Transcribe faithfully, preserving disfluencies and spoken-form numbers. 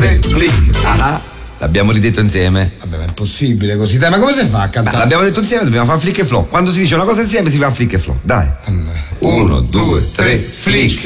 tre, flick. Ah, l'abbiamo ridetto insieme. Vabbè, ma è impossibile così, dai, ma come si fa a cantare? Ma l'abbiamo detto insieme, dobbiamo fare flick e flow. Quando si dice una cosa insieme si fa flick e flow. Dai. Uno, due, tre, flick.